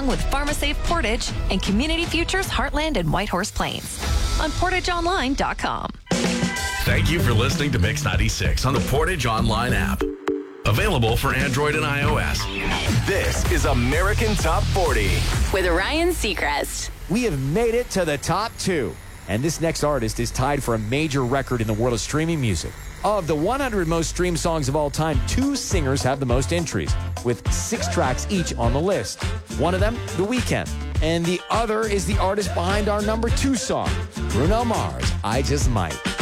along with PharmaSafe Portage and Community Futures Heartland and Whitehorse Plains on PortageOnline.com. Thank you for listening to Mix 96 on the Portage Online app. Available for Android and iOS. This is American Top 40 with Ryan Seacrest. We have made it to the top 2. And this next artist is tied for a major record in the world of streaming music. Of the 100 most streamed songs of all time, 2 singers have the most entries, with 6 tracks each on the list. One of them, The Weeknd. And the other is the artist behind our number 2 song, Bruno Mars, I Just Might.